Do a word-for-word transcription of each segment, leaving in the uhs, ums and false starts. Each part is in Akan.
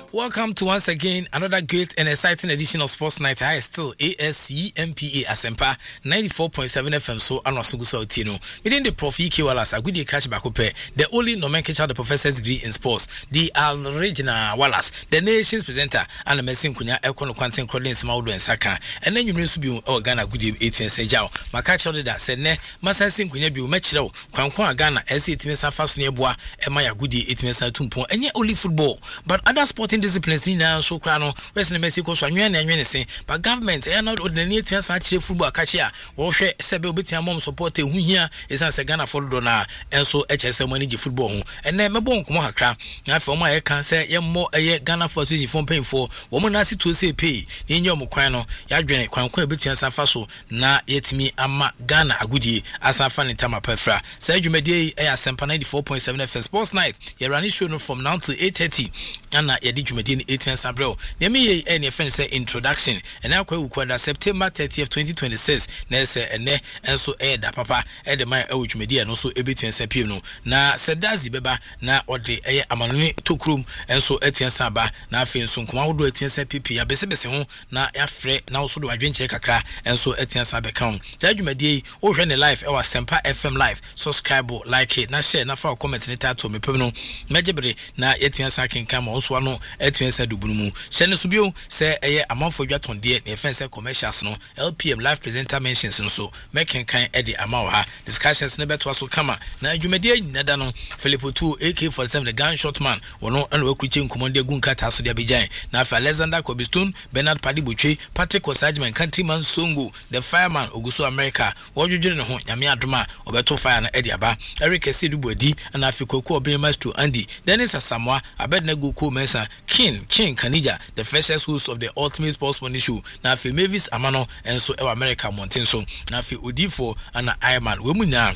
Welcome to once again another great and exciting edition of Sports Night. I still A S C M P A Asempa ninety-four point seven F M. So Anwasuguso Tino. Within the Prof E K Wallace, a good catch back up. The only nomenclature the professor's degree in sports. The original Wallace, the nation's presenter, and the Messin Kunya Econo Quantum Crodin Smaudo and Saka. And then you know to be Ghana good eighteen Sejao. Makacho that said ne Masasin Kunya be Metro, Kwankwa Ghana, S eight Mesa Fasneboa, and Maya Goody eight Mesa Tumpo, and yet only football. But other sporting disciplines now so crano Western Mexico so anwen anwen say but government e not ordinary trans actually football catcher wo hwe sebe obetia mom support e hu hia esan se Ghana follow na enso H S M manage football hu ene mebo nkomo hakra na fe omo aye kan se ye mo eye Ghana for association for paying for wo mo na si to say pay ni nyom kwan no ya dwene kwan kwan betia safa so na yetimi ama Ghana agudie asafa ne tama pafra say dwumade e Asempa ninety-four point seven F M Sports Night ye run show no from now to eight thirty ana ye di dwumade eighteen Sabril. Nemi ye any friend say introduction and now kwa ukwada September thirtieth twenty twenty-six na se ene enso e da papa e de man e dwumade no so ebetin sapiem no na sedazi beba na ode eye amanone tokrum enso etien saba na afi enso nkoma hodo etien sapipi ya besebese ho na ya frɛ na so do adwenche kakra enso etien sabe kan ja dwumade o hwɛ ne live e wa Asempa F M live subscribe like it na share na fa comment ne tato me pem no mejebre na etien sa kenkan ma onso ano etien sa dubunu Shane Subio say eye amanfo dwaton de ne fen say commercials no L P M live presenter mentions no so making kind edi amawa ha discussions ne beto so kama na adwumade nyada no Philip two A K forty-seven the gunshot man wono ene wakuche nkomode gun kata so de abijan na fa Alexander Kobistone Bernard Padibotwe Patrick Osajman Countryman Songo the fireman Oguso America wodwodwere ne ho nyame adoma obeto fire na edi aba Eric Esidubuadi na afikoku obema Master Andy Dennis Asamoah Abednego Ko Mensa King King Kanija the freshest host of the Ultimate Sports Money Show na fe Mavis Amano enso e America Mountain so na fe Odifo ana Ironman we mu na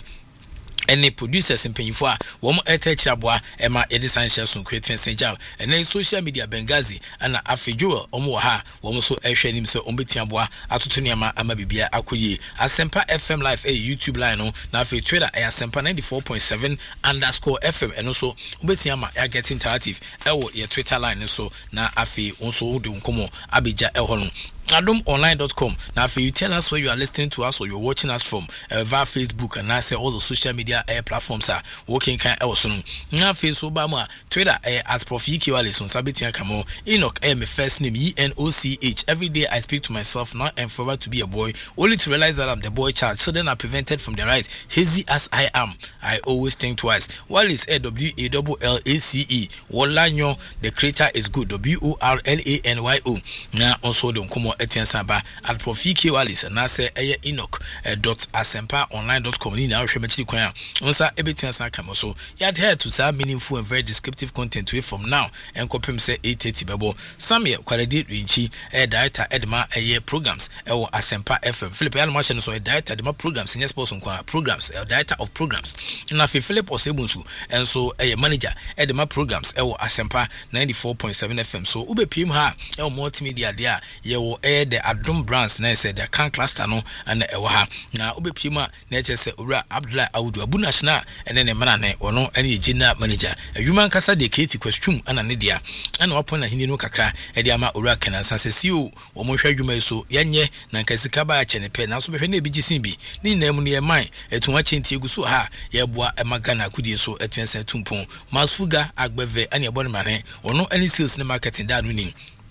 any producers in Penifua, one attach aboa, Emma Edison Shelson, creating Saint Jow, and then social media Bengazi, and Afijo, Omoha, one so Ashen himself, Ombetiamboa, Atutuniama, Amabibia, Akuyi, Asempa F M Live, a YouTube line, now for Twitter, a Asempa ninety-four point seven underscore F M, and also Ombetiama, I get interactive, Ewo, your Twitter line, and so now Afi, also do Nkomo, Abija, Elhon. adom online dot com. Now, if you tell us where you are listening to us or you're watching us from uh, via Facebook and I say all the social media uh, platforms are working kind of awesome. Now, Facebook, Obama, Twitter uh, at Prof E K Wallace on Sabitia Kamo, Enoch, uh, my first name E N O C H. Every day I speak to myself now and forward to be a boy, only to realize that I'm the boy child. So then I'm prevented from the right, hazy as I am. I always think twice. Wallace, uh, W A L L A C E. Walanyo, the creator is good. W O R L A N Y O. Now, also don't come Etienne Saba at Prof E K Wallace and I say Eye Enoch dot asempa online dot com ni na hwe machi kwan onsa ebetian san kamoso you adhere to some meaningful and very descriptive content way from now and kopem say eight thirty bebo Samuel Kwaledi Rinchi a director edma eye programs e wo Asempa F M Philip Almashe so a director edma programs in sports nkwa programs a director of programs na fe Philip Osebunsu and so a manager edma programs e wo Asempa ninety-four point seven F M so ube pm ha e wo multimedia there ye wo eh the Adum brands na say the can cluster no and ewa ha na obepima na che say Owura Abdullah Audu Abunashna and then emana na ono ene general manager adwuma nkasa de Keti Kwastum ana ne dia ana wapo na hini no kakra e dia ma Owura Kenansa se o wo mo hwa adwuma so yenye na nkasika ba ache ne pe na so behwe na ebigisin bi ni na mu ne man etunwa chenti eguso ha ye boa emagana kudie so etensa tumpon Masfuga Agbeve ane ebon mane ono ene sales ne marketing da no nim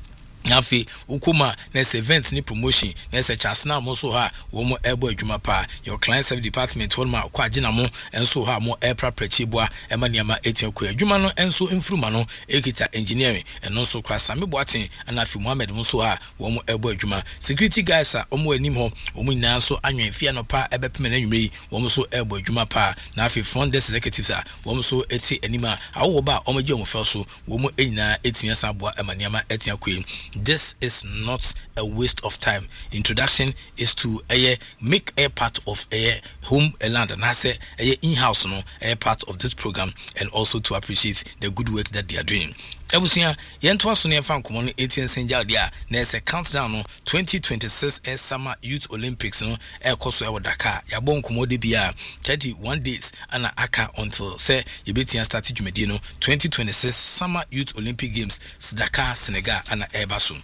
Nafi ukuma nese events ni promotion nese chasna mo so ha wo mo ebo adwuma pa your client service department wo ma kwa agina mo enso ha mo air preparation boa e ma niama etia kwa adwuma no enso infruma no ekita engineering eno so kwa same boaten anafi Mohammed mo so ha wo mo ebo adwuma security guys a omo anim ho omo nyina so anwen fia no pa ebepem na nwumre wo mo so ebo adwuma pa nafi front desk executives a wo mo so eti anima awo ba omo je omo fel so wo mo enyina etia sa boa e ma niama etia kwa. This is not a waste of time. Introduction is to a make a part of a home a land and I say a in-house no a part of this program and also to appreciate the good work that they are doing. Ebusia yento aso ne fa nkomo no eighteen senja dia na ese countdown no twenty twenty-six e Summer Youth Olympics no e koso e wo Dakar ya bon nkomo de bia thirty-one days ana aka until say yebetia start dwumadi no twenty twenty-six Summer Youth Olympic Games Dakar Senegal ana e baso.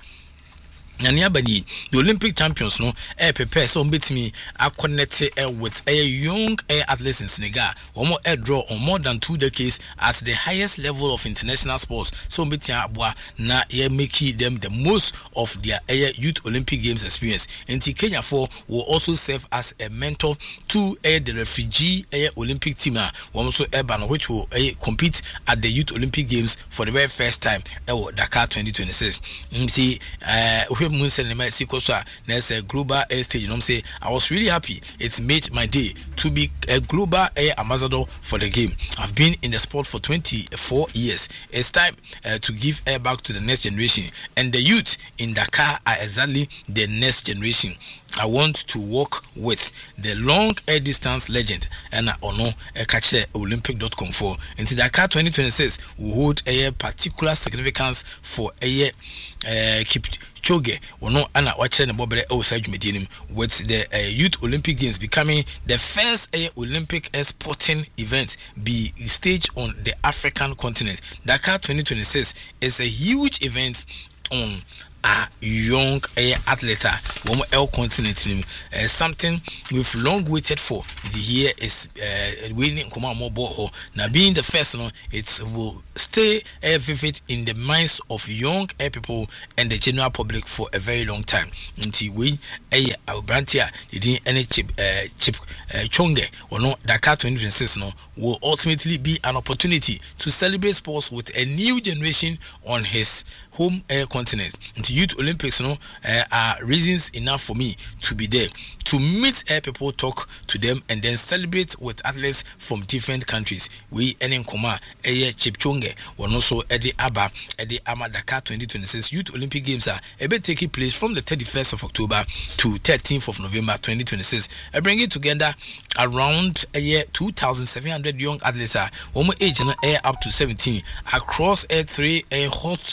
Nani abani the Olympic champions no eh prepare so betimi a connect eh, with a young eh, athletes in Senegal. One more eh, draw on more than two decades at the highest level of international sports. So betia abwa na ye make them the most of their eh, youth Olympic Games experience. And Kenya for will also serve as a mentor to eh, the refugee eh, Olympic team. One also eh, which will eh, compete at the Youth Olympic Games for the very first time eh, Dakar twenty twenty-six. And uh, Moon Cinema Sikosha, there's a global air stage. You know, say I was really happy. It's made my day to be a global air ambassador for the game. I've been in the sport for twenty-four years. It's time uh, to give air back to the next generation, and the youth in Dakar are exactly the next generation. I want to work with the long air distance legend and I honor a catcher Olympic dot com for into Dakar twenty twenty-six will hold a particular significance for a year uh, keep Choge wono ana wache ne bobere e osaju medienim with the uh, Youth Olympic Games becoming the first uh, Olympic uh, sporting event be staged on the African continent. Dakar twenty twenty-six is a huge event on a young uh, athlete one L continent uh, something we've long waited for. The year is uh, winning come more ball now being the first no it will stay uh, vivid in the minds of young uh, people and the general public for a very long time until we a uh, brantia didn't any chip uh, chip uh, chonge or no Dakar twenty twenty-six no will ultimately be an opportunity to celebrate sports with a new generation on his home uh, continent. The Youth Olympics no uh, are reasons enough for me to be there to meet uh, people, talk to them, and then celebrate with athletes from different countries. We enen koma eye Chipchonge one also Eddie Abba Eddie Ama Dakar twenty twenty-six Youth Olympic Games are ebe taking place from the thirty-first of October to thirteenth of November twenty twenty-six. I bring it together around a year two thousand seven hundred young athletes are one age no air up to seventeen across a three a hot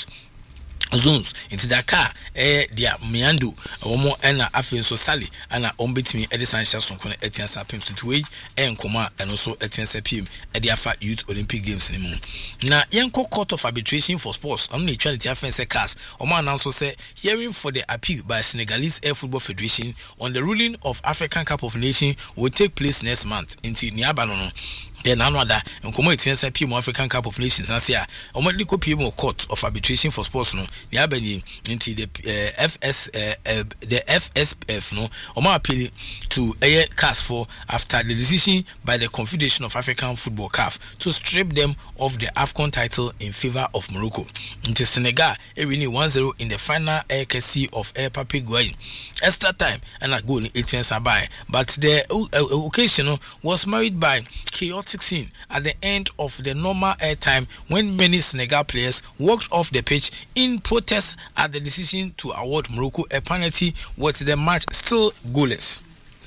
zones into Dakar eh dia miando omo ena afen so sali ana ombetimi edison shason kono etian sapem situwe en koma eno so etian sapem edi afa Youth Olympic Games ni mu na yenko court of arbitration for sports on the charity afen se cast omo announce say hearing for the appeal by Senegalese Air Football Federation on the ruling of African Cup of Nations will take place next month into Niabano no then another and come it N P M African Cup of Nations and say o mo liko P M court of arbitration for sports no the abani into the uh, F S uh, uh, the F S F no o mo appeal to a uh, cast for after the decision by the Confederation of African Football C A F to strip them of the AFCON title in favor of Morocco. Into Senegal e winning one zero in the final A K C of Air Papi Guayin. Extra time and a goal in eighteen Sabai, but the uh, occasion was married by chaotic scene at the end of the normal airtime when many Senegal players walked off the pitch in protest at the decision to award Morocco a penalty with the match still goalless.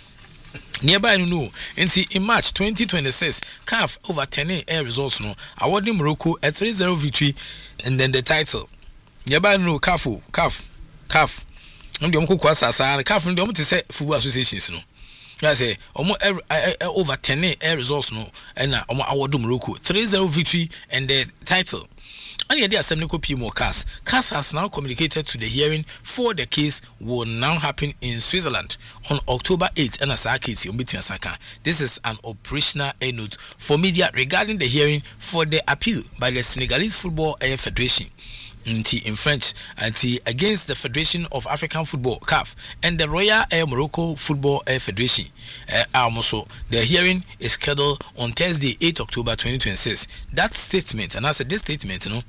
Nearby no in March twenty twenty-six C A F overturning air results no awarding Morocco a three zero victory and then the title. Nearby no C A F C A F C A F and the Omko Kwasa C A F and the say football associations no. I say omo overturning air results no and omo award Morocco three zero victory and the title. And the assembly P M O C A S. C A S has now communicated to the hearing for the case will now happen in Switzerland on October eighth and as a case between Saka. This is an operational a note for media regarding the hearing for the appeal by the Senegalese Football Air Federation. In French, anti against the Federation of African Football C A F and the Royal Air Morocco Football Air Federation. Uh, also, the hearing is scheduled on Thursday, eighth of October twenty twenty-six. That statement, and I said this statement, you know,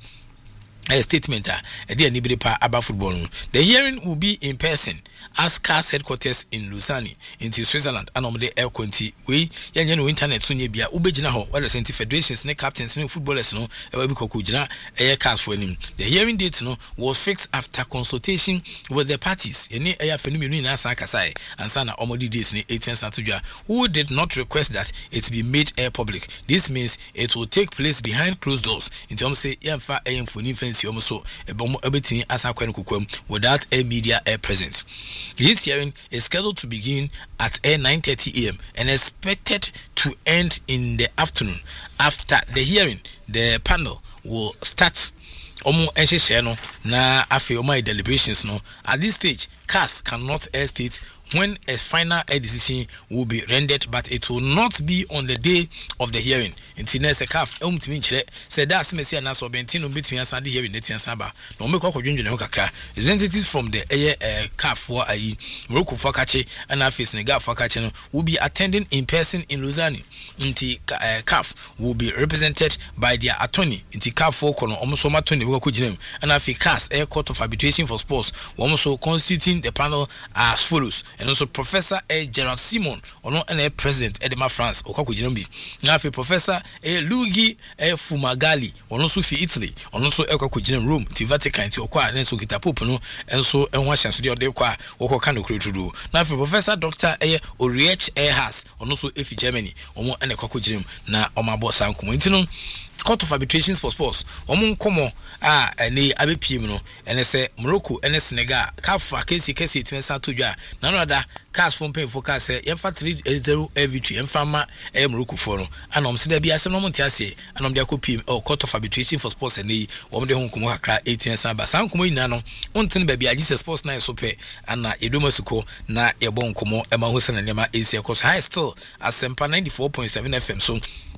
a statement, uh, about football. The hearing will be in person as C A S headquarters in Lausanne, in Switzerland, and on the air conti. We, yan no internet soon be a ubejina ho, whether Saint Federations, ne captains, no footballers, no, a Kokujina, air cast for him. The hearing date no was fixed after consultation with the parties, any air phenomenon in Asakasai, and Sana Omodi days in eighteen Satuja, who did not request that it be made air public. This means it will take place behind closed doors. In terms of say, Yamfa aim for Nifen constituency also ebetimi asa kwenu kukwam without a media air present. This hearing is scheduled to begin at nine thirty a.m. and expected to end in the afternoon. After the hearing, the panel will start omo enhyehyɛ no na afi omo deliberations no. At this stage, C A S cannot state when a final decision will be rendered, but it will not be on the day of the hearing. Until next C A F um timi nkyerɛ say that semesi ana so bentino between asande hearing net ansaba no me kwakɔ dwendwene ho kakra. Representatives from the eye C A F for ayi Morocco for kache and afi Senegal for kache no will be attending in person in Lausanne. Until C A F will be represented by their attorney. Until C A F for kono omo so attorney we ko ginem and afi C A S Air Court of Arbitration for Sports omo so constituting the panel as follows. And also Professor A. Gerard Simon, or not any president Edema France, or Kakujinombi. Now, Professor A. Luigi A. Fumagalli, or also for Italy, or also a Kakujinum room, to Vatican, to acquire, and so get a popono, and so and wash and studio de qua, or Kokano to do. Now, for Professor Doctor A. Uriech A. Haas, or also if Germany, or more and a Kakujinum, now on my boss, and Comintinum. Court of Arbitration for Sports. Omun komo ah ne abepiem no ene se Morocco ene Senegal ka fa kesi kesi twensa todwa na no da cars from pay for cars say yemfa three zero victory yemfa ma e Morocco for no anom se da bia se no monte ase anom de akopiem o Court of Arbitration for Sports ene wo de ho komo kakra eighteen samba san komo nyina no onten ba bia Jesus Sports nine so pe ana edomasuko na yebon komo e ma ho se na nema esi cause high still Asempa ninety-four point seven F M so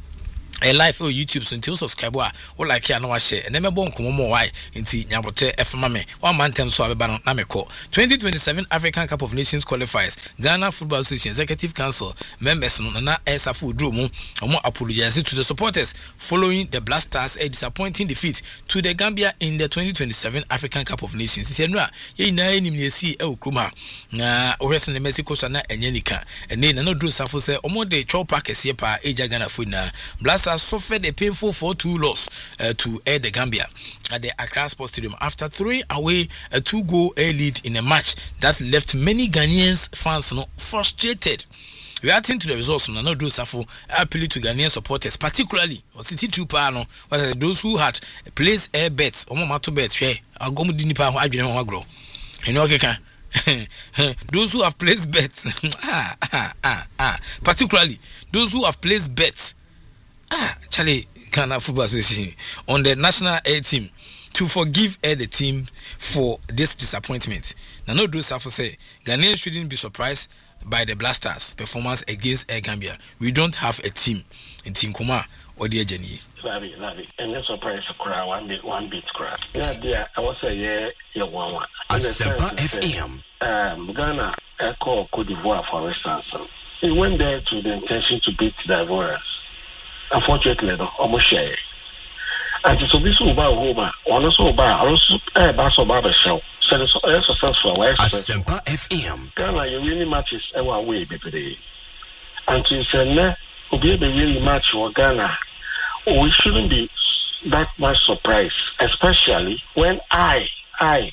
a live on YouTube so until subscribe wa or like ya no wa share and me bon komo mo why nti nyabote efama me one man tem so abeba no na me ko twenty twenty-seven African Cup of Nations qualifiers Ghana Football Association Executive Council members no na esafo dro mu omo apologize to the supporters following the Black Stars a disappointing defeat to the Gambia in the twenty twenty-seven African Cup of Nations. Ti enu a ye na enim ne si e okruma na ohwese ne Mexico so na enye nika ene na no dro safo se omo de chop pack ese pa eja Ghana food na Black Stars suffered a painful four two loss uh, to Air the Gambia at the Accra Sports Stadium after throwing away a two-goal air lead in a match that left many Ghanaians fans no, frustrated. Reacting to the results, no do suffer appeal to Ghanaian supporters, particularly City two Pano, but those who had placed air bets or mato bets. I'll go with Dinipa who I didn't grow. You know, okay. Those who have placed bets, ah, ah, ah, ah, particularly those who have placed bets. Ah, Charlie Ghana Football Association on the national A team to forgive Air the team for this disappointment. Now, no do suffer say Ghanaians shouldn't be surprised by the Black Stars' performance against Air Gambia. We don't have a team in Team Kuma or the Jenny. Lavi, Lavi, and no surprise to cry one bit, one bit cry. Yeah, dear, I was a yeah, yeah, one one. Asempa F M. Um, Ghana, I call Cote d'Ivoire for instance. He went there to the intention to beat the Ivorians. Unfortunately, no, almost share. And so this will buy Roma, one also buy, also a bass of barber show. So it's successful. Asempa F M. Ghana, you really matches our way, baby. And to say, no, will be a really match for Ghana. We shouldn't be that much surprised, especially when I, I,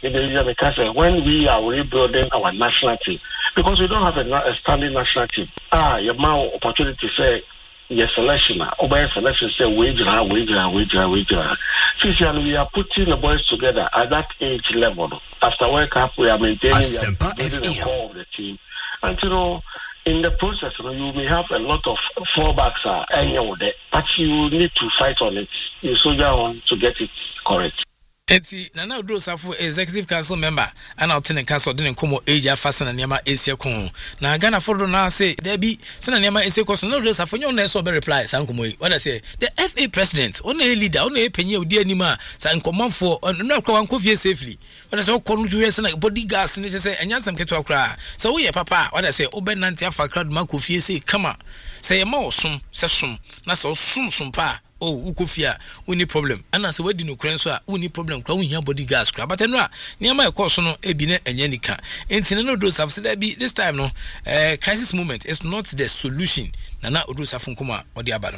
when we are rebuilding our national team. Because we don't have a, a standing national team. Ah, your mouth opportunity to say, yes, selection. Over selection say wage, wage, wage, wage. Since we are putting the boys together at that age level. After World Cup, we are maintaining the core of the team. And you know, in the process, you know, you may have a lot of fallbacks, uh, anyway, but you need to fight on it. You soldier on to get it correct. Eti na na Odro Safo Executive Council member and alternate council didn't come age afasa na niama Asia kon na Ghana for na say there be say na niama Asia kon na Odro Safo nyo na so be reply san komo yi what I say the F A president on a leader on a penye odi anima san komanfo na kwa wanko fie safely what I say okonu hwe say na bodyguards ni say anyasam keto akra so we papa what I say obenante afa crowd ma ko fie say kama say ma osum say sum na say osum sum pa oh ukofia uni problem ana se wadi no kran so a uni problem kwa unhia body gas kra but no a niam e course no e bi na anya nika entine no do saf se da bi this time no eh crisis moment is not the solution na na odo saf nkoma odi aba no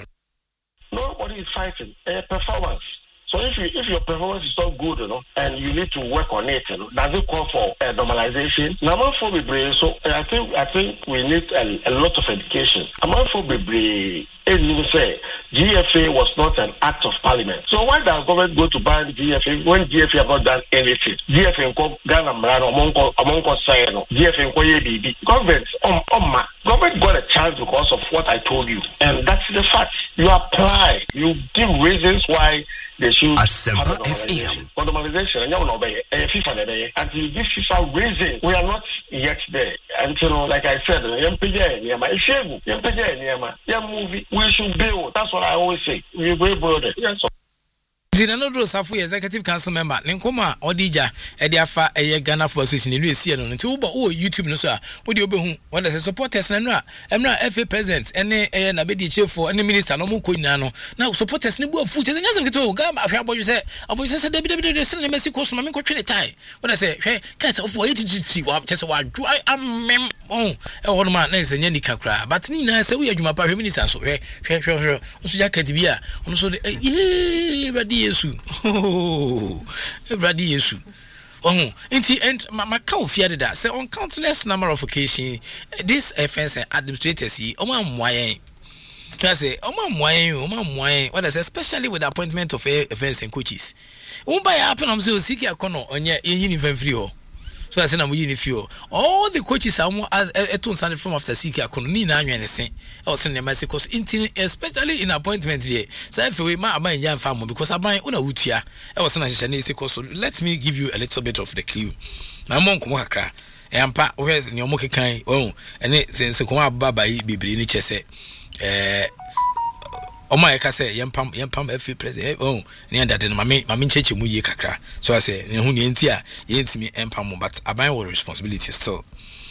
nobody is fighting a performance. So if you, if your performance is not good, you know, and you need to work on it, you know, does it call for uh, normalization? Now, so I think I think we need a, a lot of education. I'm for be and you say G F A was not an act of parliament. So why does government go to ban G F A when G F A have not done anything? G F A ko Ghana Mrano among among Sayano. G F A ko ye B. Government um um government got a chance because of what I told you, and that's the fact. You apply, you give reasons why they should Asempa have F M. For normalization, and you know, by FIFA, until this FIFA reason, we are not yet there. Until, like I said, we should build. That's what I always say. We will build it. Yes. Zinano Safu executive council member Ninkoma Odija Ediafa Eye Ghana for Association in Lucia no nti wo o YouTube no so a wo de obehu what say supporters na no a emra F A president ene eye na be di chief for any minister no mo ko nyina no na supporters ni bu afu che nyasem keto ga ma hwe aboju se aboju se de de de se na mesi ko so ma me ko twene tai what say hwe kat of wo eighty wa che se wa dru amem oh e wo no ma na se nya ni kakra but ni na se wo adwuma pa hwe minister so hwe hwe hwe so ja kat bi a ono so de eh badi Yesu. Oh, everybody Yesu. Oh, inti and my cow feared that. Say on countless number of occasions, this offense administrators see, oh my moyen. I say, oh my moyen, oh my moyen. What I say, especially with the appointment of offense and coaches. Won't buy happen. I'm so sick. I can't on your even free. So I said, I'm winning few. All the coaches are more as a two Sunday from after Siki. I couldn't need anything. I was sending my because especially in appointment here. So if we might buy young family because I buy on a Utia, I was not a so let me give you a little bit of the clue. My mom come cry. And pa, where's your monkey kind? Oh, and it since come up by Bibri in Chese. Eh. Oh my ka say yam pam yam pam F A president oh near that my my cheche mu ye kakra so I say ne hu ne nti a ye ntimi empam but aban will responsibility still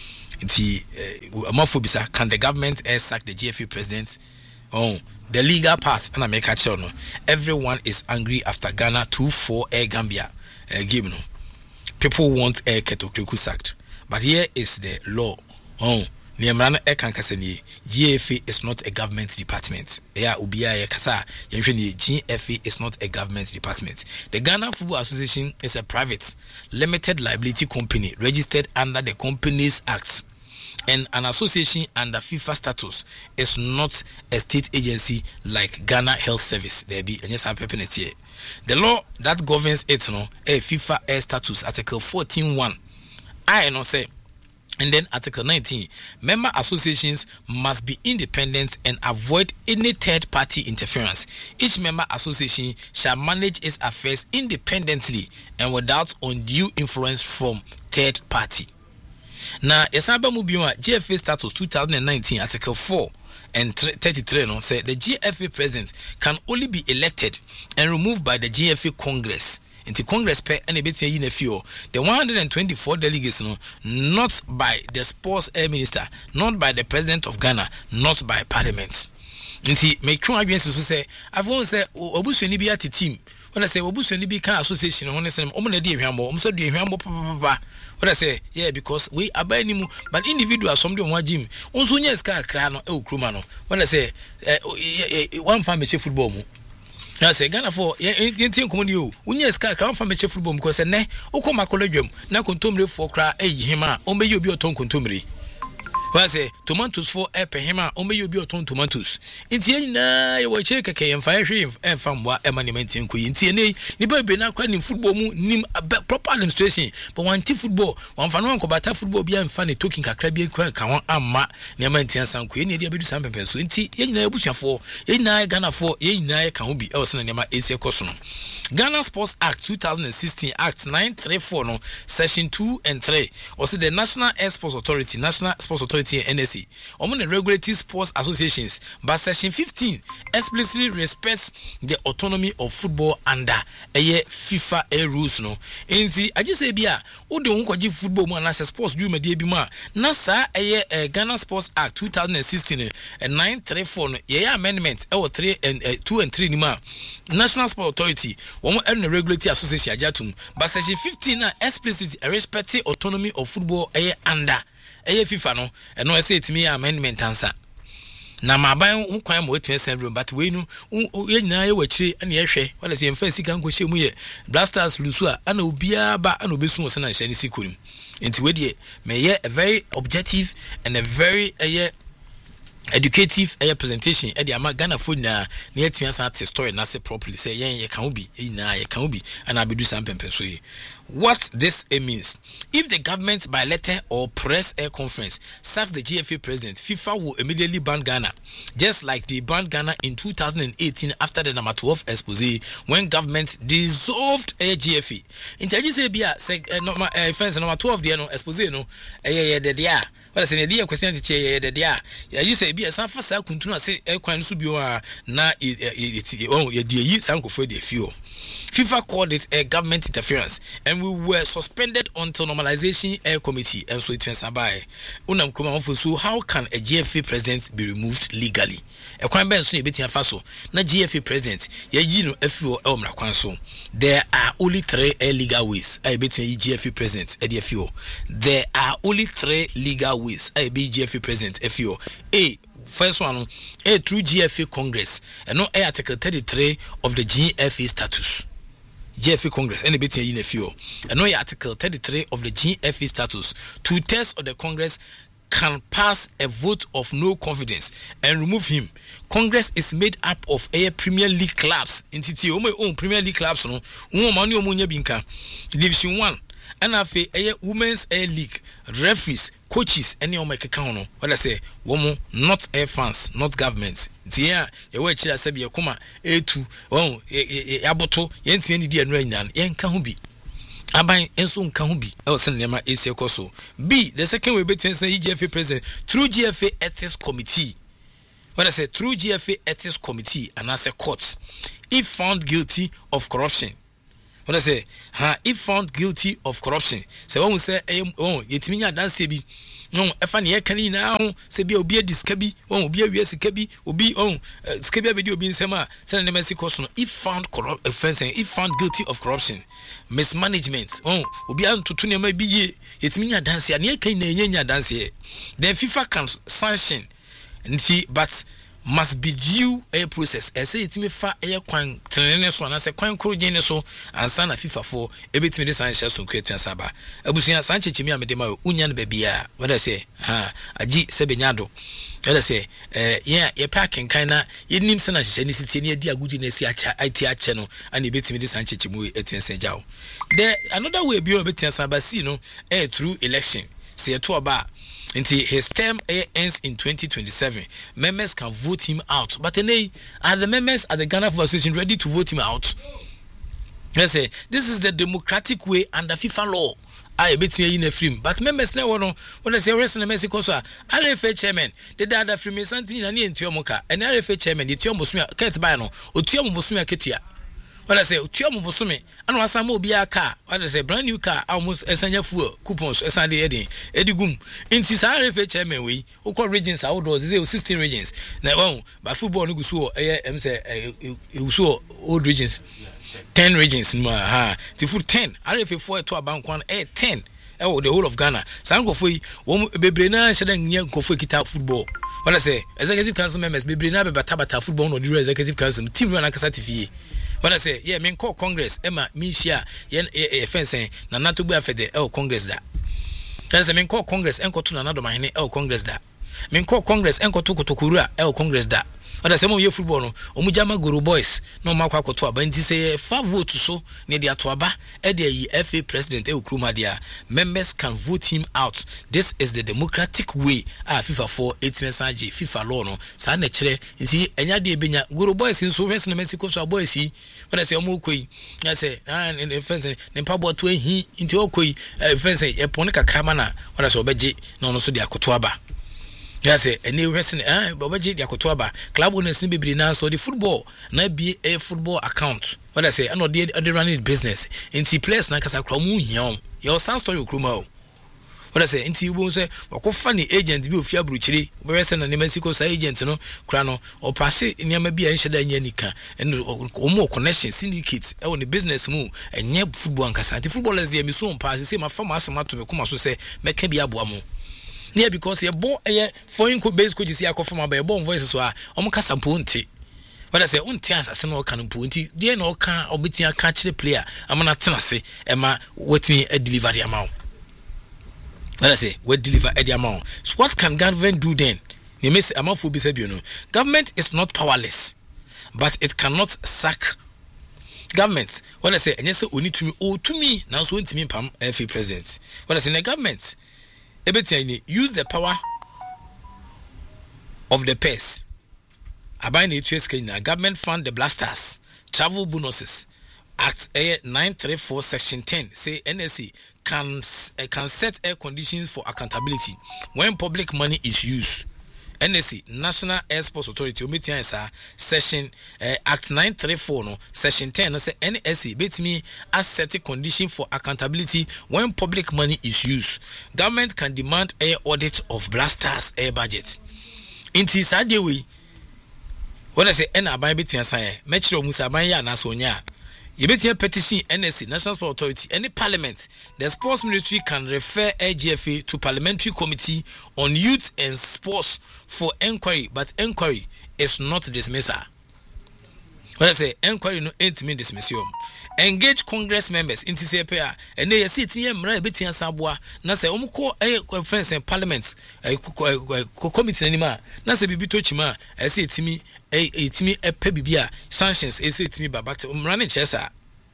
nti amafo bisa can the government air sack the G F A president oh the legal path and I make a tell no everyone is angry after Ghana two four Air Gambia uh, game no people want Air Ketokreku sacked but here is the law oh Niamrano Ekan Kasani, G F A is not a government department. Yeah, Ubia Kasa, G F A is not a government department. The Ghana Football Association is a private, limited liability company registered under the Companies Act. And an association under FIFA status is not a state agency like Ghana Health Service. There be and yes, I'm pepping it here. The law that governs it, no, a FIFA Air status, Article fourteen one. I know say. And then Article nineteen, member associations must be independent and avoid any third-party interference. Each member association shall manage its affairs independently and without undue influence from third party. Now, Yesaba Mubiwa G F A status twenty nineteen, Article four and thirty-three no, say the G F A president can only be elected and removed by the G F A Congress. Into Congress pay any bit in a few. The one hundred twenty-four delegates, no, not by the sports air minister, not by the president of Ghana, not by parliament. Into make sure I say, I've only said, Obusu ni be at the team. When I say Obusu ni be can association, when I say, Omuna di Hambo, I'm so di Hambo, papa. What I say, yeah, because we are buying him, but individual somebody on one gym. Also, yes, car crano, oh, crumano. When I say, one family football. I say Ghana for yentin komuni o unya ska kan fa meche football because ne ukoma kolegwam na kontomre for kra ehima o meyi obi oton kontomre wa say tomatoes for epehima o meyi obi oton tomatoes nti nyina ye wo che keke yemfa hwe emfa mwa emaniment nko nti ne ni bebe na kra ni football mu nim proper administration but one team football one fa no nkobata football bia emfa ne token kakra bia kra ka won amma ne mantia sanko ye ne dia bedu san pepe so nti ye nyina ebusuafo ye nyina Ghana for ye nyina ka ho bi e wo se ne ma ese koso no Ghana Sports Act twenty sixteen Act nine thirty-four no section two and three also the National Air Sports Authority National Sports Authority N S A among the regulating sports associations but section fifteen explicitly respects the autonomy of football under a FIFA air rules no enti I just say bia wo de won kwaji football mu na sports do media bi ma na sa a Ghana Sports Act twenty sixteen and nine thirty-four no ye amendment e wo three and two and three ni ma National Sports Authority one and the regulatory association ajatum but section fifteen na explicitly respect the autonomy of football a under a FIFA no and no say it me amendment answer na maban ho kwan mo twenty room but we no ye nyina ye wachire na ye hwe wala se yemfa sika nko hye mu ye blasters lusu a ana obia ba ana obesu wose na hye ne sikurim enti we de me ye a very objective and a very a educative air presentation e de ama Ghana for na na yetumi san te story na say properly say yen ye kan obi e na ye kan obi ana abedu san pempenso yi. What this means: if the government by letter or press air conference sacks the G F A president, FIFA will immediately ban Ghana, just like they banned Ghana in two thousand eighteen after the number twelve expose when government dissolved a G F A. In Taji say bia say number offense number twelve there no expose no eh de dia. Well, say the question to che the dia. You say bia san fa sa kuntunu say e kwan so bio a na e oh ye die yi san kofo de fio. FIFA called it a government interference, and we were suspended until normalization air committee. And so it went by. Unam kuma so how can a G F A president be removed legally? A crime ben so beti afaso. Na G F A president ye yi no afio e omra kwan so. There are only three legal ways. I beti G F A president e de afio. There are only three legal ways. I be G F A president afio. A first one, a through G F A Congress, and no Article thirty-three of the G F A status. G F A Congress, any bit in a few. And no Article thirty-three of the G F A status. Two thirds of the Congress can pass a vote of no confidence and remove him. Congress is made up of a Premier League clubs. In T T, own Premier League clubs, no, money binka. Division one. And I say a women's air league, referees, coaches, any of my account. What I say, woman, not air fans, not government. Tia, your way chila sabi yakuma a two, oh, aboto, yenti any dear rain, yen kahubi. Abai enso nkahubi. I was sending my A C Koso. B, the second way between say G F A president through G F A ethics committee. What I say, through G F A ethics committee and as a court, if found guilty of corruption. What I say, ha, if found guilty of corruption, say one will say, oh, yetiminya dance be no, if any can now say be obi a discabi, one will be a U S cabi, will be on scabia video being sema, send the messy question. If found corrupt offense, if found guilty of corruption, mismanagement, oh, will be on to tunia may be ye, yetiminya dance, and ye can yenya dance here. Then FIFA can sanction and see, but must be due a process. I say it me fa a kwan tenene so na say kwan kro gene so ansa na FIFA for e betimi de san so kwetu saba abusuya san chechimi amede ma unya no bebia what I say ha agi se benyado what I say eh yeah ye packing kind ye nim se na hye ni sitie ni adi agudi na si acha iti ache no ana e betimi de san chechimi etense jawo there another way bi o betia saba si no eh through election say to aba. Until his term ends in twenty twenty-seven, members can vote him out. But today, are the members at the Ghana Football Association ready to vote him out? Let's say this is the democratic way under FIFA law. I bet you in a film, but members now want when I say wrestling Mexico, R F A chairman, the data from me something and in Tiomoka, and R F A chairman, the Tiomosmia Ket Bano, or Tiomosmia Ketia. When I say Tiomo Bosumi, and was some be a car, what I say brand new car, almost as a fuel, coupons, as Sunday Eddie, Eddie Goom. In this R F A chairman, we who call regions outdoors, zero sixteen regions. Now, by football, you saw a say you saw old regions, ten regions, ha, the foot ten, R F A four to a bank one, eh, ten. Oh, the whole of Ghana. Some go for you, one Bebrina, Shadan, go for guitar football. What I say, executive council members, Bebrina, Batabata football, or the executive council, team run a cassati. When I say, yeah, men call Congress, Emma, Misha, yen a fencing, Nana to be a fede, El Congress that. There's a men call Congress, Enco to another man, El Congress that. Men call Congress, Enco to Kura, El Congress that. When I say, your football, Omujama Guru boys, no Maka Kotua, but say, five votes so near the Atuaba, Eddie F A President El Krumadia. Members can vote him out. This is the democratic way. Ah, FIFA four, eight message, FIFA law, no, San Chere, see, and Yadi Benya, Guru boys in so West Mexico, so boys see. When I say, Omukui, I say, and in the fence, then Pabo to he into Okui, fence, a Ponica Kamana, when I saw Beji, no, no, so the Akotuaba. Yes, a new wrestling, eh, Babaji Yakotuaba, club owners be now so the football, not be a football account. What I say, I know the other running business. In T place, Nakasa Kromu, young, your sound story, Krumo. What I say, in T won't say, what funny agent be of your bruchery, whereas an Mexico agent, no, Crano, or pass it in Yamabi and Shada Yanika, and more connections, syndicates, on the business move, and yep football and Cassati. Footballers, the Mison pass, the same farmer, some to come so say, make him be a boamo. Yeah, because you're born a foreign base coaches here from a born voices are almost some punty. But I say, on tears as no can punty, dear no can or beating a catch the player. I'm not tenacity, Emma, what me a deliver the amount. But I say, what deliver the amount. So what can government do then? Nemes amanfo bi say bi no. Government is not powerless, but it cannot sack government. What I say, and yes, only to me, oh to me, now so to me, Pam, F A president. What I say, the government, everything use the power of the purse. Abai na H S K na government fund the blasters, travel bonuses. Act nine thirty-four section ten say N S A can uh, can set air conditions for accountability when public money is used. N S A National Air Sports Authority ometia esa section uh, Act nine thirty-four no section ten no say N S A betimi as set a condition for accountability when public money is used. Government can demand air audit of blasters air budget. Inti sadie we when I say en aban betimi asa e mechiro musa aban ya na so nya you better petition N S A National Sports Authority any parliament. The sports ministry can refer A G F A to parliamentary committee on youth and sports for inquiry, but inquiry is not dismissal. When I say inquiry, no ain't mean dismissal. Engage Congress members into C P A and they see it me mra beti ansabua na say omuko eh conference in parliament eh committee anima na say bibi tochima eh say itimi eh itimi epe bibia sanctions eh say itimi babate mra ne chesa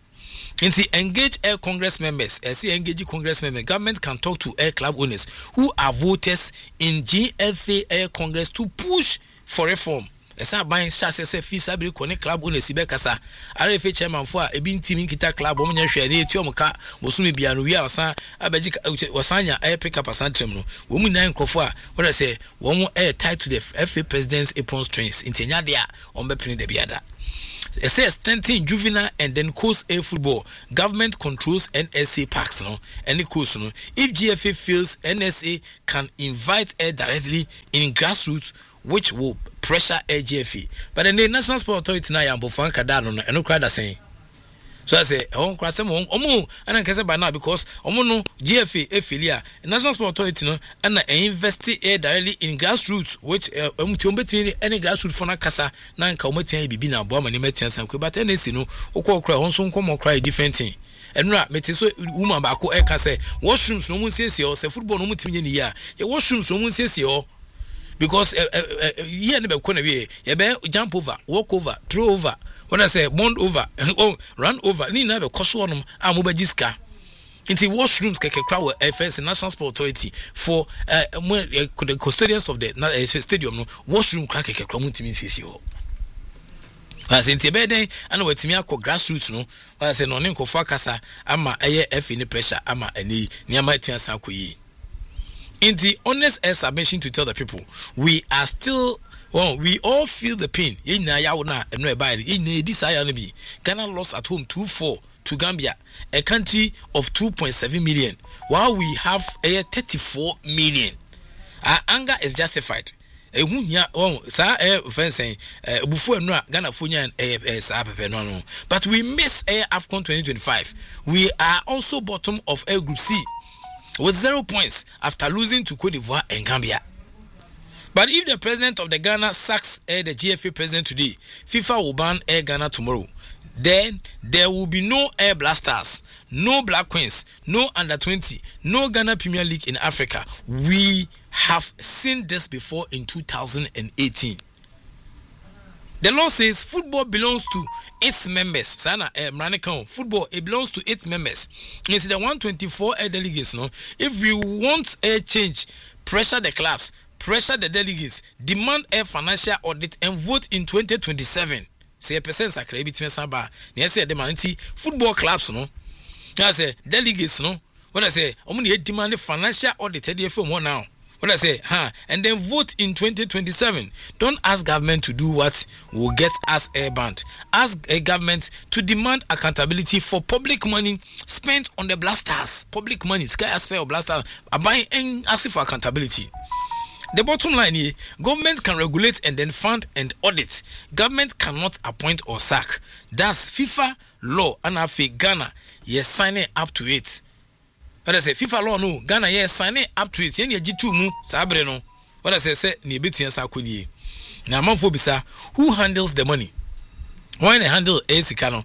Inti engage air Congress members. As see engage Congress members, government can talk to air club owners who are voters in G F A Air Congress to push for reform. Esa buying chassis say fee sabi connect club owners ibe kasa. R F A chairman for a ebi team kita club omo nya hwe na etu omuka bosumi bia no wi asan abaji wasanya air pick up asan trem no. Wo mu nine crofo a what say wo mu air tied to the F A president's apron strings. Intenya dia on be pin de biada. It says strengthening juvenile and then coast air football. Government controls N S A parks no any coast no. If G F A feels N S A can invite air directly in grassroots, which will pressure Air G F A. But then the National Sports Authority na yambo fan kada no no crowd are saying. So I say on cross them omo and I can say by now because omo no G F A affiliate National Sports Authority no and invest air directly in grassroots, which um between any grassroots for na kasa na nka omotia bibi na bo amane metia san but N S A no okọ okra on so nkomo cry different thing. Enra mete so woman ba ko e ka say washrooms no mu siesie o say football no mu timi ni ya ye washrooms no mu siesie o because here ne be ko na we ye be jump over, walk over, throw over. When I say bond over, oh, run over, ni na be koso onum a mo ba jiska. Inti washrooms keke crowd F S National Sports Authority for uh, the custodians of the uh, stadium no washroom crack keke crowd mutimi sisi ho. As inti be den ana watimi akọ grassroots no. I say no ne nkofo akasa ama eye F ni pressure ama ani ni ama tia san koyi. Inti honest air submission to tell the people we are still well, we all feel the pain. Ghana lost at home two four to Gambia, a country of two point seven million, while we have a thirty-four million. Our anger is justified. But we miss AFCON twenty twenty-five. We are also bottom of A Group C with zero points after losing to Cote d'Ivoire and Gambia. But if the president of the Ghana sacks Air the G F A president today, FIFA will ban Air Ghana tomorrow. Then there will be no Air Blasters, no Black Queens, no Under twenty, no Ghana Premier League in Africa. We have seen this before in two thousand eighteen. The law says football belongs to its members. Sana eh, football it belongs to its members. It's the one twenty-four air delegates. No, if we want a change, pressure the clubs. Pressure the delegates, demand a financial audit and vote in twenty twenty-seven. Say a percent sacre between Saba. Yes, the manity football clubs, no. I say delegates, no. What I say, only demand a financial audit for more now. What I say, huh? And then vote in twenty twenty-seven. Don't ask government to do what will get us air banned. Ask a government to demand accountability for public money spent on the blasters. Public money, sky aspect of blasters. Buying and asking for accountability. The bottom line here, government can regulate and then fund and audit. Government cannot appoint or sack. That's FIFA law and I feel Ghana, yes, signing up to it. What I say, FIFA law no, Ghana, yes, signing up to it. Yeni G two mu, sabre no. What I say, say, ni beti yansa kuni. Na manfo bisa, who handles the money? When they handle A C Kano,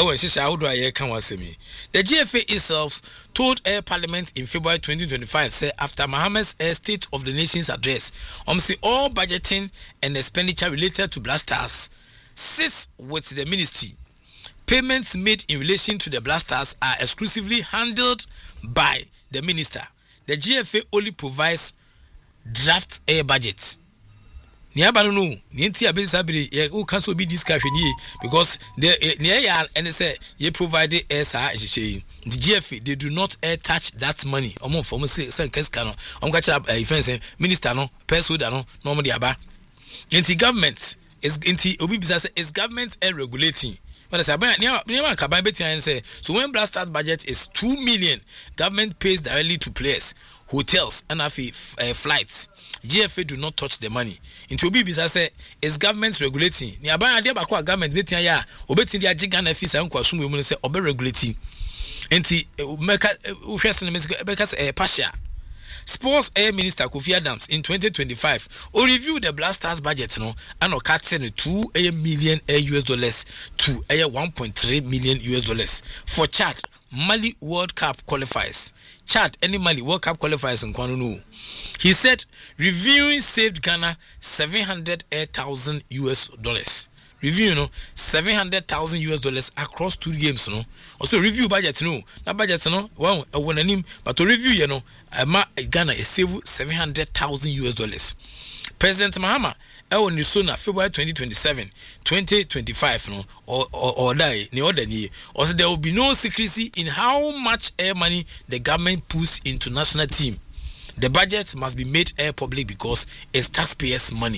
the G F A itself told Air Parliament in February twenty twenty-five, say after Mohammed's Air State of the Nation's address, um, say all budgeting and expenditure related to Black Stars sits with the ministry. Payments made in relation to the Black Stars are exclusively handled by the minister. The G F A only provides draft air budget. Niaba no no, nienti abesabire ye o kan so bi discussion ye because the near ya and say ye provide air sa ehye. The G F A they do not air touch that money. Omo for me say say keska no. Omo ka kira eh friends minister no, person da no, no mo de aba. Enti government is enti obi bisa say is government air regulating. When I say niaba kaban beti say so when Black Stars budget is two million, government pays directly to players, hotels and afi uh, flights. G F A do not touch the money. Into Obi Bisa say is government regulating. Ni aban ade ba kwa government betia ya obeti dia Ghana fees an kwaso mu say obe regulating. Enti meka uhwese ne mesika beka say partial. Sports Air Minister Kofi Adams in twenty twenty-five or review the Black Stars budget no and o cut two million U S dollars to one point three million U S dollars for Chad Mali World Cup qualifiers. Chad any Mali World Cup qualifiers in Kwanu. He said reviewing saved Ghana seven hundred thousand U S dollars. Review no seven hundred thousand U S dollars across two games no. Also review budget no. Na budget no wow e won anim but to review you know ama Ghana e save seven hundred thousand U S dollars. President Mahama e won Nisona February twenty twenty-seven twenty twenty-five no or or, or die ne order ni. Also there will be no secrecy in how much air money the government puts into national team. The budget must be made air public because it's taxpayers' money.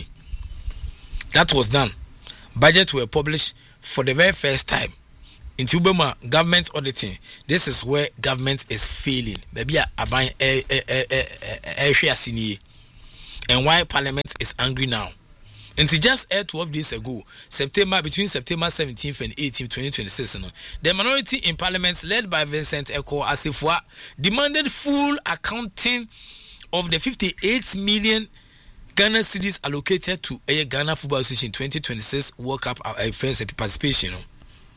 That was done. Budgets were published for the very first time. In Tubema government auditing, this is where government is failing. Maybe aban eh eh eh eh eh and why Parliament is angry now. And just uh, twelve days ago, September between September seventeenth and eighteenth, twenty twenty-six, you know, the minority in Parliament led by Vincent Eko Asifwa demanded full accounting of the fifty-eight million Ghana cedis allocated to a Ghana Football Association twenty twenty-six World Cup uh, friends participation. You know.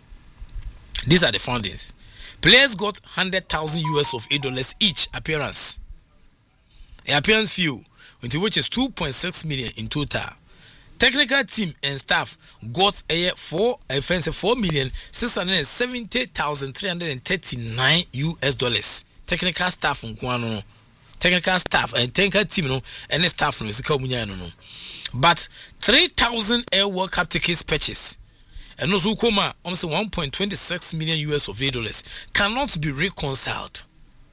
These are the findings. Players got one hundred thousand U S of eight dollars each appearance. An appearance fee, which is two point six million in total. Technical team and staff got a four a fancy four million six hundred seventy thousand three hundred thirty-nine U S dollars. Technical staff on Kwano. Technical staff and technical team no and staff no is no. But three thousand Air World Cup tickets purchased and also Koma almost one point two six million U S of dollars cannot be reconciled.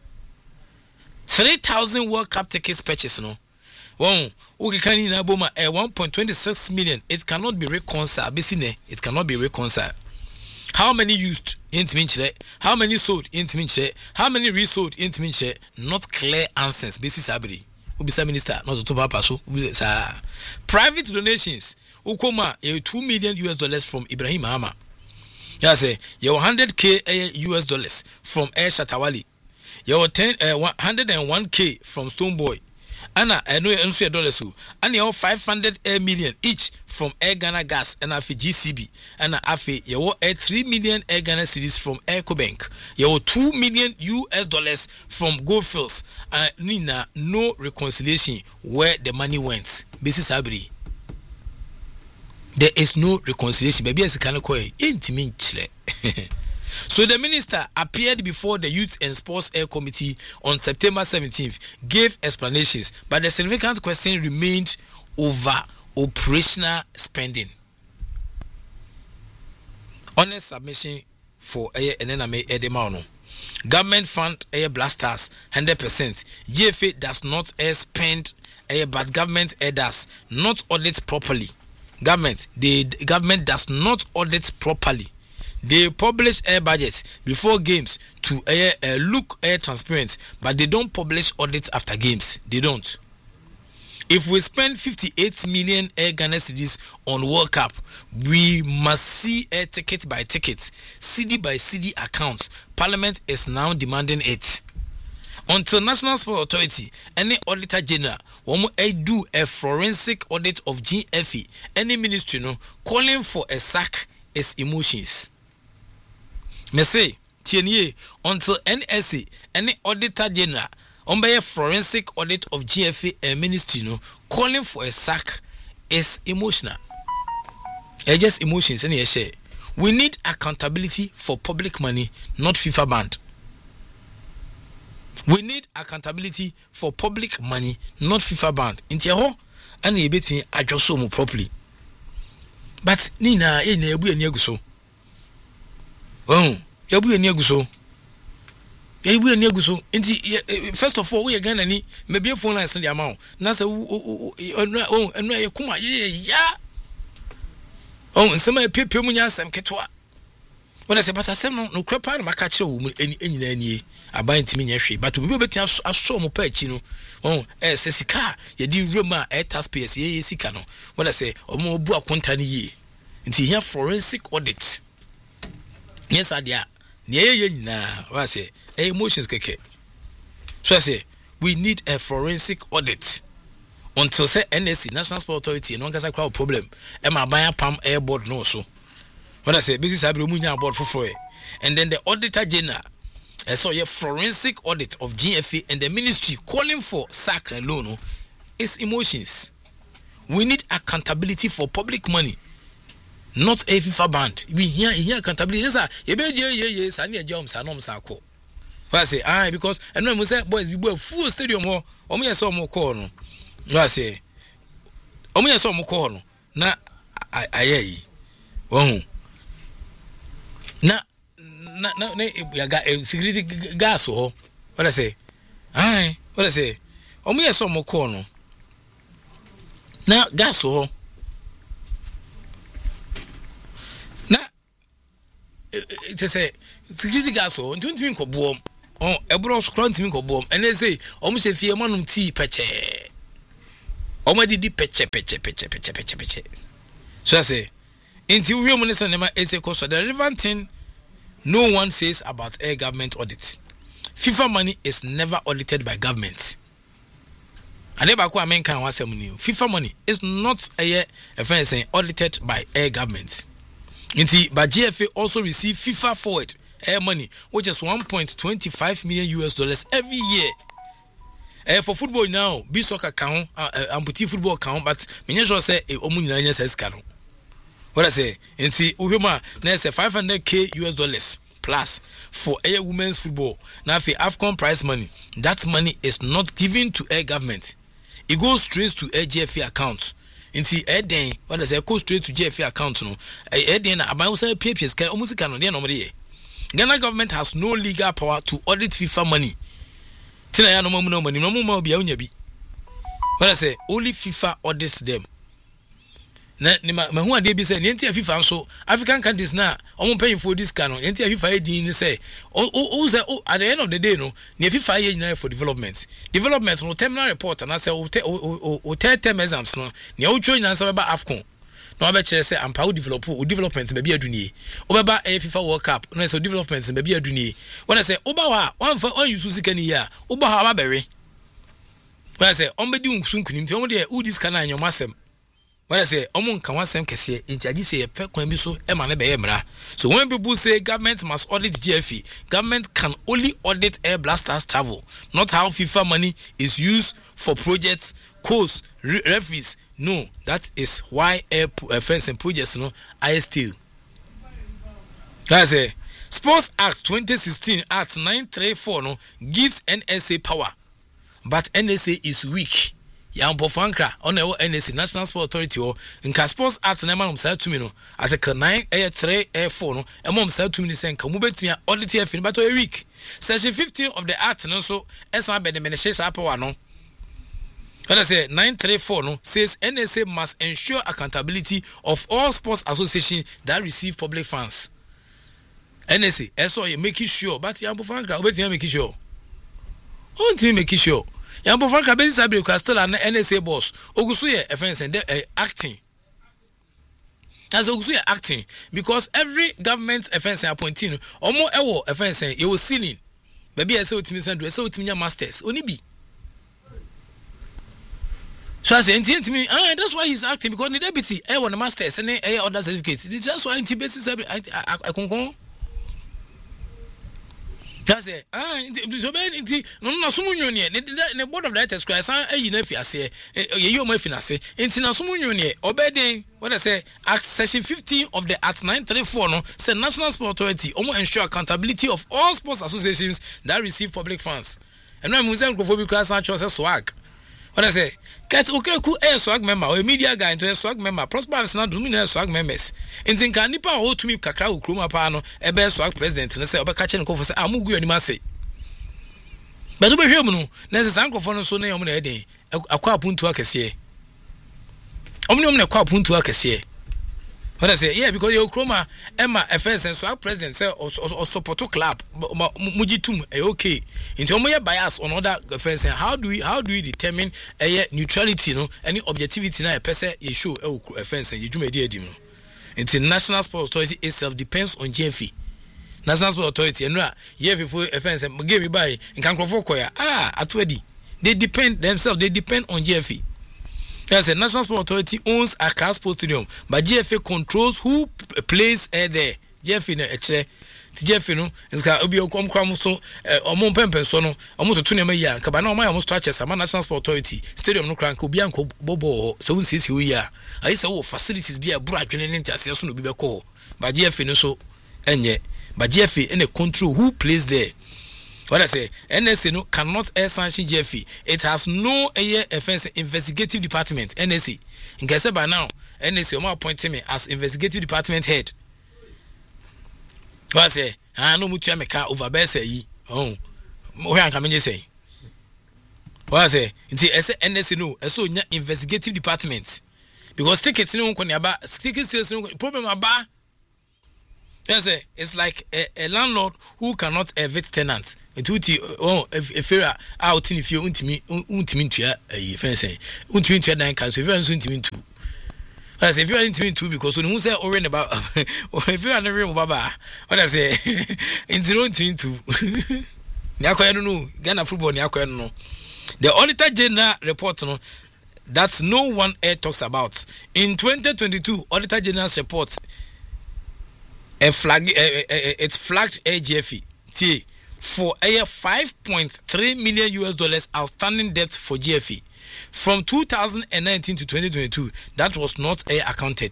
three thousand World Cup tickets purchased no. Well, okay, can you boma a one point two six million? It cannot be reconciled. Basically, it cannot be reconciled. How many used in Minche? How many sold in Minche? How many resold in Minche? Not clear answers. Basis abri. Ubisa minister, not to paso. Private donations. Ukoma a two million U S dollars from Ibrahim Mahama. Yeah, say you one hundred K U S dollars from Air Shatawali. You ten uh, one hundred and one K from Stoneboy. Anna, I know you dollars who and you five hundred million each from Air Ghana Gas and Afi G C B and Afi you air three million Air Ghana series from Ecobank. You two million U S dollars from Goldfields and Nina no reconciliation where the money went. Basis Abri. There is no reconciliation. Maybe as a kind of quay intimate. So the minister appeared before the Youth and Sports Air Committee on September seventeenth, gave explanations, but the significant question remained over operational spending. Honest submission for Air and N M A Edemano. Government fund Air Black Stars one hundred percent. G F A does not air spend Air, but government air does not audit properly. Government, the government does not audit properly. They publish air budget before games to air, uh, look air transparent, but they don't publish audits after games. They don't. If we spend fifty-eight million Air Ghana cedis on World Cup, we must see air ticket by ticket, C D by C D accounts. Parliament is now demanding it. Until National Sport Authority, any auditor general, will do a forensic audit of G F E, any ministry no calling for a sack is emotions. Me say tienie until N S A any auditor general on by a forensic audit of G F A and ministry no calling for a sack is emotional. It's just emotions and share. We need accountability for public money, not FIFA band. We need accountability for public money, not FIFA band. Inti ho and you bet me adjust so properly. But Nina e na ebu eni aguso. Oh, ebu eni aguso. Ebu eni aguso. Inti first of all we Ghana ni maybe phone line send the amount. Na say oh oh enu e kuma ye ya. Oh, nsema pepe mu nya asem ketwa. When I say but asem no no krepa na maka kire wo mu enyina anie aban ntimi nya hwe but obi obeti aso mo pa achi no. Oh, eh se sika ye di wura ma eh taxpayers ye ye sika no. When I say omo bu akonta ni ye. Nti here forensic audit. Yes adia. Ne ye ye nyina wa say emotions keke. So I say we need a forensic audit. Until say N S C National Sport Authority no nkasa crowd problem e ma ban pam air board no so when I say business abro munya board for and then the auditor general I saw a forensic audit of G F A and the ministry calling for sack and loan is emotions. We need accountability for public money, not a FIFA band. We hear here accountability. Yes sir, ye be ye ye yes and ye jam sanom sako. I say ah because and when we say boys we full stadium or o me so mo call no. No I say omo yeso mo call no na ayayi won na na na na ga security gas ho what I say ai what I say omo yeso mo call no na gas ho na it say security gas ho ntumi nko boom oh ebro skro ntumi nko boom and they say omo se fie manum tea peche Omadi di peche peche peche peche peche peche. So I say, inti we minister nema ese koso. The relevant thing no one says about air government audit. FIFA money is never audited by government. Adeba ko amen kan wasem ni. FIFA money is not a a friend saying audited by air government. Inti but G F A also receive FIFA forward air money, which is one point two five million U S dollars every year. Eh, for football now, be soccer count, uh, uh, amputee football count, but many sure say a omu nyanya says canon. What I say, and see, Uhuma, there's a five hundred K U S dollars plus for air women's football. Now, for AFCON prize money, that money is not given to air government. It goes straight to air G F A account. And see, air then, what I say, goes straight to G F A account. No, air then, about say P P S, almost canon, they are normally. Ghana government has no legal power to audit FIFA money. Tina ya no mo no money no mo ma bia onya bi. When I say only FIFA audits them. Na ni ma hu ade bi say ni enti FIFA nso African countries na omo pay for this can no enti FIFA e din ni say o o say at the end of the day no ni FIFA e nyina for development. Development no terminal report na say o o term exams no ni o twa nyina say ba AFCON. No be chere say ampa o develop o development be bia dunie. O be ba FIFA World Cup no say development be bia dunie. When I say oba wa wan fa on use sika ni ya oba ha ba bewe. When I say on be di unsun kunim ti on de u dis kana anyom asem. When I say omo nkan wasem kese nti agi say pe kwan bi so e ma na be emra. So when people say government must audit G F A, government can only audit Air Blasters travel, not how FIFA money is used for projects, course, re- referees. No, that is why air uh, fence and projects no I still. That's a Sports Act twenty sixteen Act nine thirty-four no gives N S A power, but N S A is weak. Yampo Frankra on the N S A National Sport Authority or in Sports Act na man say to me no as a nine three four no e mom say to me say kan mo betimi audit F N but a week. Section fifteen of the Act no so esa be the mention power no. When I say nine thirty-four no says N S A must ensure accountability of all sports associations that receive public funds. N S A eso you make it sure but Yampo Franka obeti make it sure. On to make it sure. Yampo Franka be sabi ko still an N S A boss. Ogusu ye offense and acting. As Ogusu ye acting because every government offense appointee no omo ewo offense e wo ceiling. Baby I say otimi send do say otimi nya masters. Oni bi So I say, to me, ah, that's why he's acting because the deputy, I want the masters and I other certificates. That's why anti basis I I can go. That's it. Ah, so bad. No, no, someone union. The board of directors, I say, you know, if I say, you my finance, it's not someone union. Obeying what I say, Act Section fifteen of the Act nine thirty-four, no, say National Sport Authority, almost ensure accountability of all sports associations that receive public funds. And when Muslim Grophobic class and choice swag. What I say, Cat Okreku a swag member or a media guy into a swag member, Prosper is not doing a swag members. In Zinkanipa or to me, Kakra, Kruma Pano, a bear swag president, and say, Obakachen Kofa, Amugu and Masi. But over here, there's a uncle for so near a day, a quap punto a cassia. Omnium a quap punto a cassia. What I say, yeah, because your chroma, Emma, a fence and swag president, say, or support club, Mujitum, okay. Into my bias on other fence, and how do we, how do we determine a neutrality, no, any objectivity, na a person, you show a fence, and you do my dear demo. International Sports Authority itself depends on G F I. National Sports Authority, and yeah, before a fence, and give me by, and can go for ah, at ready. They depend themselves, they depend on G F I. Yes, the National Sport Authority owns Accra Sports Stadium, but G F A controls who p- plays uh, there. G F A no eche. G F A no nka obi okom kwam so omo pempen so no omo to tune me ya nka ba na omo ya omo structures ama National Sport Authority stadium no kran ka obi anko bobo so unsisi wo ya. Ayi se wo facilities bi e bro adwene ne ntase so no bi be ko. But G F A no so enye. But G F A ene control who plays there. What I say, N S A no cannot air sanction G F A. It has no air offense investigative department. N S A. In case by now, N S A will appoint me as investigative department head. What I say, I know mutu ameka over best say. Oh, where am I say? What I say, it's N S A no, so investigative department because tickets no kon yaba, tickets sales no problem aba. Yes, it's like a, a landlord who cannot evict tenants. It would oh if you're out in if you untimi untimi to a fence, untimi to a nine council, if you're untimi two. As if you're untimi two because when who say or about or if you're not real baba, what I say into untimi two. Nyako no Ghana football nyako no. The Auditor General report no that no one ever talks about. In twenty twenty-two, Auditor General's report. A flag, uh, uh, uh, it flagged A G F T for a five point three million U S dollars outstanding debt for G F E from two thousand nineteen to twenty twenty-two. That was not uh, accounted.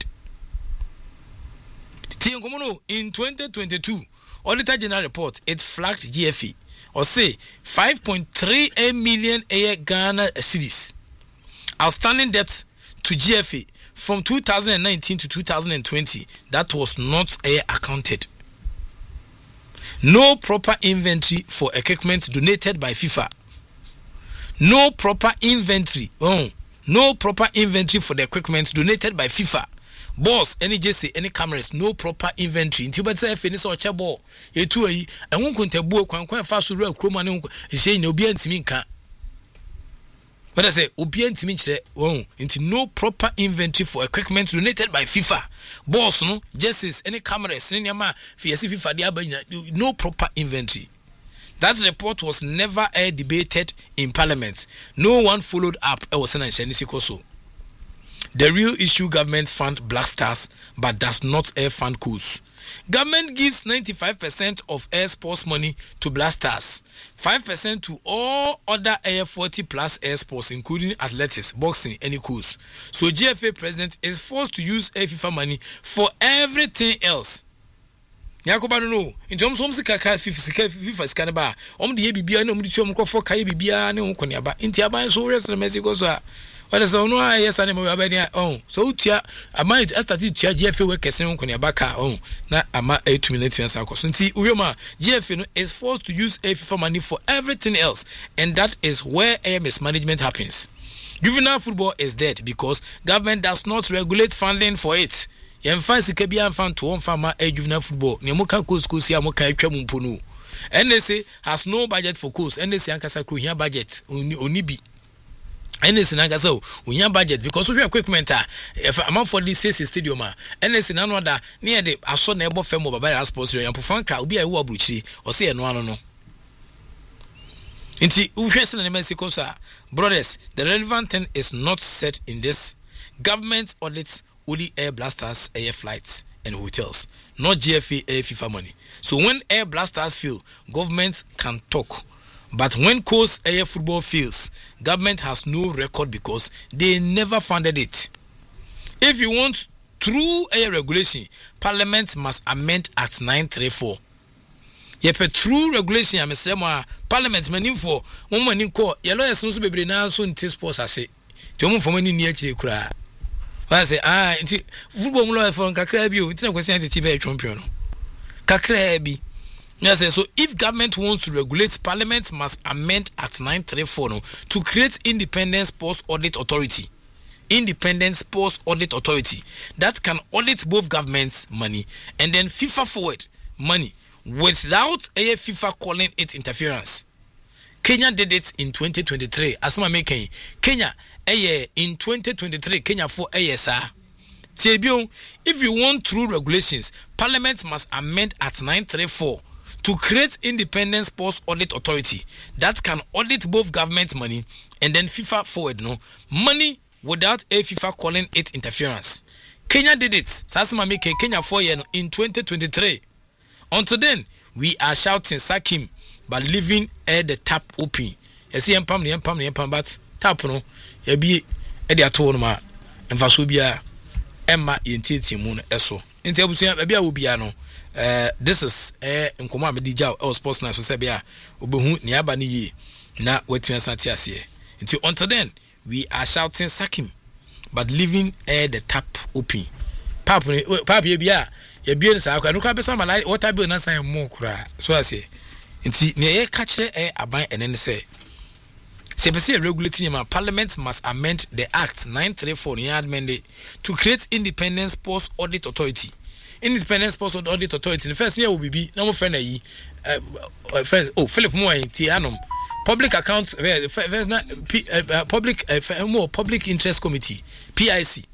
In twenty twenty-two, Auditor General report it flagged G F E or say five point three million a Ghana cedis outstanding debt to G F E. From two thousand nineteen to two thousand twenty, that was not uh, accounted. No proper inventory for equipment donated by FIFA. No proper inventory. Oh, no proper inventory for the equipment donated by FIFA. Boss, any J C, any cameras, no proper inventory. Until but say finish or chabo. You two yi. I won't contabu kwan kwan fast to real chroma no. Say no be antimi nka. But I say, Obian Timinche, oh, into no proper inventory for equipment donated by FIFA. Boss, no, justice, any cameras, any ma, FIFA, no proper inventory. That report was never uh, debated in Parliament. No one followed up. I was saying, so. The real issue government fund Black Stars, but does not air fund coups. Government gives ninety-five percent of air sports money to Black Stars, five percent to all other air forty plus air sports, including athletics, boxing, any coups. So G F A president is forced to use air FIFA money for everything else. Yakoba no in terms of kaka FIFA FIFA scan ba om de bibia na om de tuom kofo kai bibia na on koniaba nti aban so rest na Mexico so what is no yes and we abania oh so tia ama started tia G F A we kese on koniaba ka oh na ama eight minutes and so nti uyoma G F A no is forced to use a FIFA money for everything else, and that is where air mismanagement happens. Juvenile football is dead because government does not regulate funding for it. Yemfa sika bia mfa to mfa ma juvenile football ne muka coast coast ya muka atwa mumpo no. N S A has no budget for coast. N S A ankasa kro hia budget oni bi. N S A ankasa o hia budget because we equipment a amount for this stadium a N S A na no da ne de aso na ebo fam baba sports yam pofan kra obi a e wo abruchiri o se e no ano no. Inti uhwese na mesi kosa brothers, the relevant thing is not said in this. Government audits only air blasters, air flights and hotels, not G F A air FIFA money. So when air blasters fail, government can talk. But when coast air football fails, government has no record because they never funded it. If you want true air regulation, Parliament must amend Act nine thirty-four. Yepe true regulation ya mesrema Parliament manim for mo manim ko ye lawyers no so bebre na so nte sports ase. Ti mo fo mani ni akire kura. Why say ah nti football lawyer for kakra bi o nti na kwesi ante T V champion no. Kakra bi. Yes, so if government wants to regulate, Parliament must amend Act nine thirty-four no, to create Independent Sports Audit Authority. Independent Sports Audit Authority that can audit both government's money and then FIFA forward money without a FIFA calling it interference. Kenya did it in twenty twenty-three. Asma making Kenya a in twenty twenty-three Kenya for A S R. If you want true regulations, Parliament must amend Act nine thirty-four to create Independent Sports Audit Authority that can audit both government money and then FIFA forward no money without a FIFA calling it interference. Kenya did it. Sasma make Kenya for year in twenty twenty-three. Until then, we are shouting sack him, but leaving air the tap open. You see, empam the empam the empam, but tap no. You be at the atonoma and Vasubia Emma in Titi Moon Eso. In Tabusia, maybe I will be ano. Uh, this is a in command Dijao or sports nice for Sabia, Ubuhu, Niabani, na waiting Santias here. Until until then, we are shouting sack him, but leaving air the tap open. Papa, Papa, Yabia, Yabian Saka, no Cabasa, what I build and say more cry. So I say, until near catch air abide and then say, Sebasi regulating him, Parliament must amend the Act nine thirty-four mandate to create Independent Sports Audit Authority. Independent Sports Audit Authority. The first year will be no friend. Uh, friend. Oh, Philip Moore, Tianum. Public Accounts. Uh, public. Uh, more Public Interest Committee. P I C.